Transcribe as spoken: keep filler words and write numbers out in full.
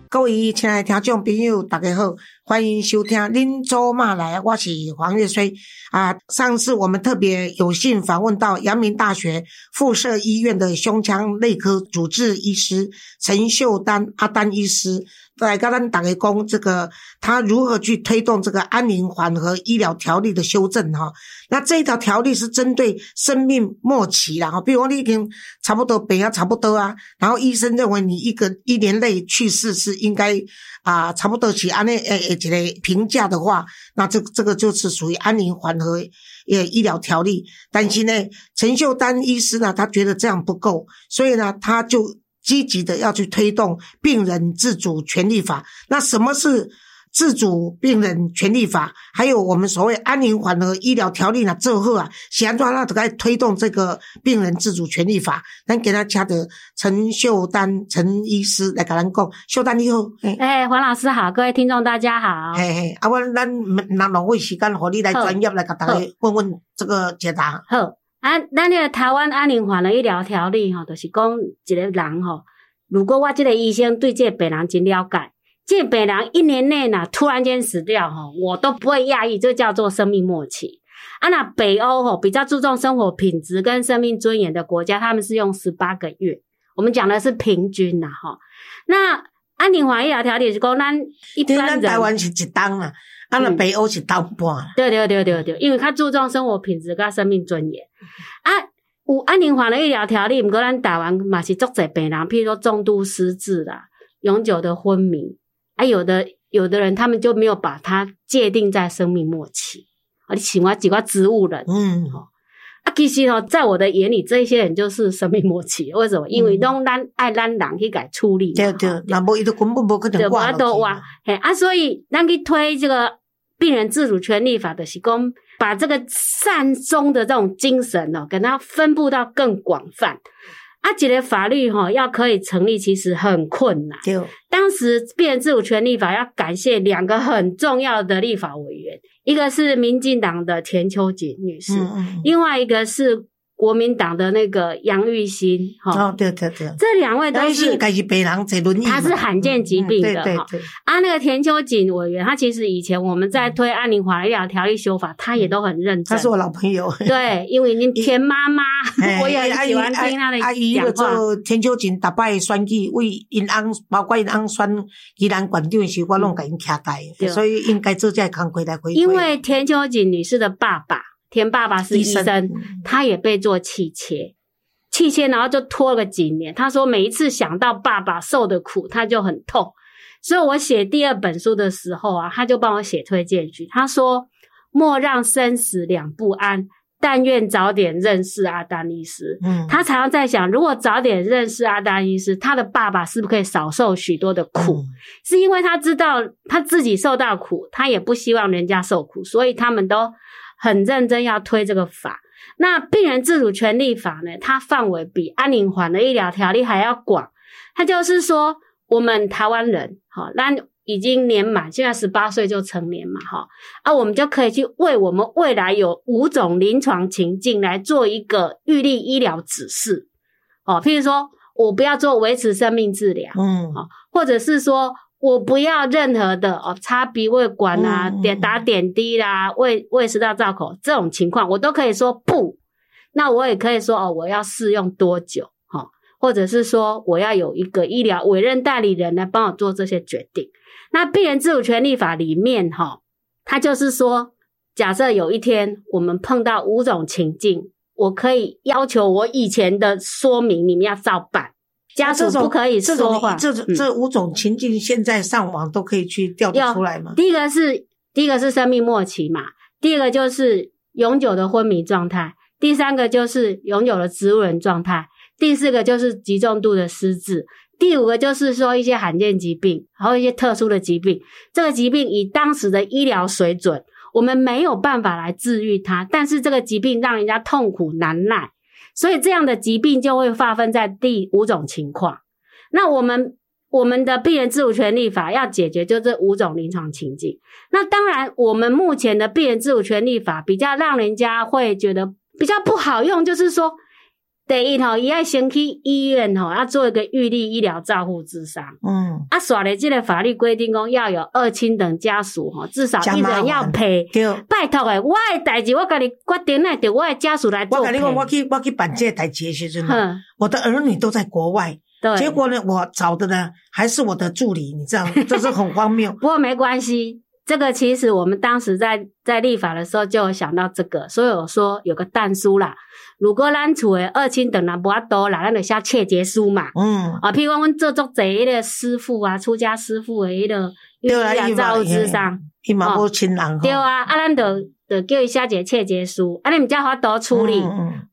各位亲爱的听众朋友大家好，欢迎收听恁祖妈来，我是黄月水啊。上次我们特别有幸访问到阳明大学附设医院的胸腔内科主治医师陈秀丹阿丹医师，来跟咱大家讲这个他如何去推动这个安宁缓和医疗条例的修正哈。那这一条条例是针对生命末期啦哈，比如说你已经差不多病啊差不多啊，然后医生认为你一个一年内去世是应该啊差不多是安尼诶一个评价的话，那这这个就是属于安宁缓和呃医疗条例。但是呢，陈秀丹医师呢，他觉得这样不够，所以呢，他就积极的要去推动病人自主权利法。那什么是自主病人权利法？还有我们所谓安宁缓和医疗条例呢？这后啊，是安怎样就该推动这个病人自主权利法？咱给他请的陈秀丹陈医师来跟咱讲。秀丹你好， 哎，黄老师好，各位听众大家好。 嘿嘿，啊，我咱拿浪费时间，和你来专业来给大家问问这个解答。 好。啊，咱这个台湾安宁缓和医疗条例吼，就是讲一个人吼，如果我这个医生对这个病人真了解，这个病人一年内呢突然间死掉吼，我都不会讶异，这叫做生命末期。啊，那北欧吼比较注重生活品质跟生命尊严的国家，他们是用十八个月，我们讲的是平均啦吼。那安宁缓和医疗条例是讲咱一般人， 咱台湾是一档啦。啊，那北欧是倒半、嗯。 对对对对对，因为较注重生活品质跟生命尊严。啊，有安宁缓和医疗条例，不过咱台湾嘛是足侪病人，譬如说重度失智啦、永久的昏迷，啊，有的有的人他们就没有把它界定在生命末期。啊，你请我几个植物人，嗯，哦，啊，其实哦，在我的眼里，这些人就是生命末期。为什么？因为拢咱爱咱人去给处理。 对对，那无伊就根本无可能挖落去。 挖，嘿啊，所以咱去推这个病人自主权利法的是讲，把这个善终的这种精神哦，给它分布到更广泛。啊，这个法律哈、哦、要可以成立，其实很困难。 对， 当时病人自主权利法要感谢两个很重要的立法委员，一个是民进党的田秋瑾女士，嗯嗯，另外一个是国民党的那个杨玉欣，哈， 哦，对对对， 这两位都是， 该是病人坐轮椅， 他是罕见疾病的， 嗯、对对对。 啊，那个田秋瑾委员，他其实以前我们在推安宁缓和医疗条例修法，他也都很认真。 他是我老朋友。 对，因为您田妈妈，我也很喜欢听他的讲话。 阿姨那个田秋瑾大摆选举，为因翁，包括因翁选宜兰县长的时候，我拢给因徛台，所以应该做这工作来回馈。 因为田秋瑾女士的爸爸。田爸爸是医生，医生他也被做气切，气切然后就拖了几年。他说每一次想到爸爸受的苦，他就很痛。所以我写第二本书的时候啊，他就帮我写推荐序。他说：“莫让生死两不安，但愿早点认识阿丹医师。”嗯，他常常在想，如果早点认识阿丹医师，他的爸爸是不是可以少受许多的苦？嗯、是因为他知道他自己受到苦，他也不希望人家受苦，所以他们都很认真要推这个法。那病人自主权利法呢，它范围比安宁缓和医疗条例还要广。它就是说，我们台湾人，齁，那已经年满，现在十八岁就成年嘛，齁，啊，我们就可以去为我们未来有五种临床情境来做一个预立医疗指示。哦，譬如说，我不要做维持生命治疗，嗯，哦，或者是说，我不要任何的哦，插鼻胃管啊，嗯、点打点滴啦，胃胃食道造口这种情况，我都可以说不。那我也可以说哦，我要试用多久，哈、哦，或者是说我要有一个医疗委任代理人来帮我做这些决定。那病人自主权利法里面，哈、哦，它就是说，假设有一天我们碰到五种情境，我可以要求我以前的说明你们要照办。家属不可以说话， 这种这这五种情境，现在上网都可以去调得出来吗？ 第一个是第一个是生命末期嘛，第二个就是永久的昏迷状态，第三个就是永久的植物人状态，第四个就是极重度的失智，第五个就是说一些罕见疾病，还有一些特殊的疾病。这个疾病以当时的医疗水准，我们没有办法来治愈它，但是这个疾病让人家痛苦难耐。所以这样的疾病就会划分在第五种情况。那我们我们的病人自主权利法要解决就这五种临床情境。那当然我们目前的病人自主权利法比较让人家会觉得比较不好用，就是说第一吼，伊要先去医院吼，要做一个预立医疗照护咨商。 嗯， 啊，耍咧，这个法律规定讲要有二亲等家属吼，至少一人要陪。 对， 拜托诶，我诶代志我家己决定，那得我诶家属来做陪。 我跟你讲，我去我去办这个代志的时阵，我的儿女都在国外。对，结果呢，我找的呢还是我的助理，你知道，这是很荒谬。 不过没关系，这个其实我们当时在在立法的时候就有想到这个，所以我说有个但书啦。如果咱厝诶二亲等人无法度啦，咱就写切结书嘛。嗯，啊，譬如讲，阮做足侪迄个师傅啊，出家师傅诶迄个医疗照护咨商， 伊嘛无亲人。 对啊，啊，咱就就叫伊写一个切结书，啊，你毋才法度处理。嗯嗯